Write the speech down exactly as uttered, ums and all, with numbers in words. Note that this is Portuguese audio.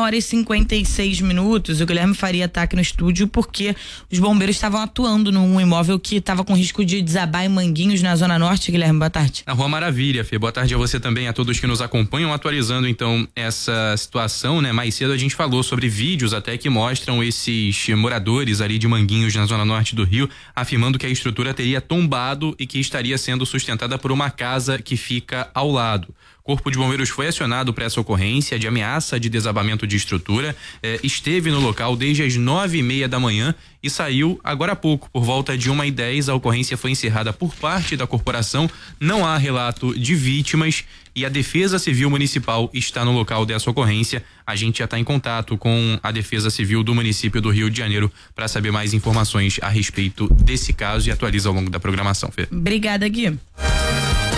hora e cinquenta e seis minutos. O Guilherme Faria tá aqui no estúdio porque os bombeiros estavam atuando num imóvel que estava com risco de desabar em Manguinhos, na Zona Norte. Guilherme, boa tarde. Na Rua Maravilha, Fê. Boa tarde a você também, a todos que nos acompanham. Atualizando então essa situação, né? Mais cedo a gente falou sobre vídeos até que mostram esses moradores ali de Manguinhos, na Zona Norte do Rio, afirmando que a estrutura teria tombado e que estaria sendo sustentada por uma casa que fica ao lado. O Corpo de Bombeiros foi acionado para essa ocorrência de ameaça de desabamento de estrutura, eh, esteve no local desde as nove e meia da manhã e saiu agora há pouco, por volta de uma e dez. A ocorrência foi encerrada por parte da corporação, não há relato de vítimas e a Defesa Civil Municipal está no local dessa ocorrência. A gente já está em contato com a Defesa Civil do município do Rio de Janeiro para saber mais informações a respeito desse caso e atualiza ao longo da programação, Fê. Obrigada, Gui.